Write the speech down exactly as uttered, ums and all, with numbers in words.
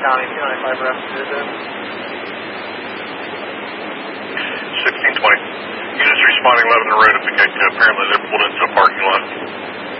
County, two ninety-five rest visit. sixteen twenty. Units responding eleven to road if the gate apparently they're pulled into a parking lot.